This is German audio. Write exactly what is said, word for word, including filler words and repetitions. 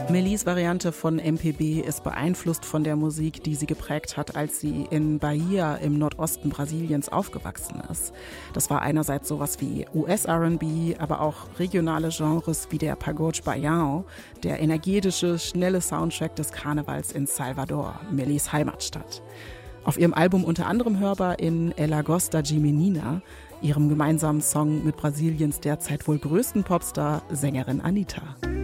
Mellys Variante von M P B ist beeinflusst von der Musik, die sie geprägt hat, als sie in Bahia im Nordosten Brasiliens aufgewachsen ist. Das war einerseits sowas wie U S-R und B, aber auch regionale Genres wie der Pagode Baião, der energetische, schnelle Soundtrack des Karnevals in Salvador, Mellys Heimatstadt. Auf ihrem Album unter anderem hörbar in Ela Gosta de Menina, ihrem gemeinsamen Song mit Brasiliens derzeit wohl größten Popstar, Sängerin Anitta.